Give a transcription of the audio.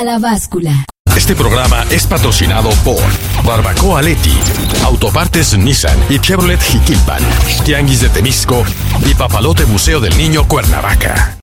a la báscula. Este programa es patrocinado por Barbacoa Leti, Autopartes Nissan y Chevrolet Jiquilpan, Tianguis de Temisco y Papalote Museo del Niño Cuernavaca.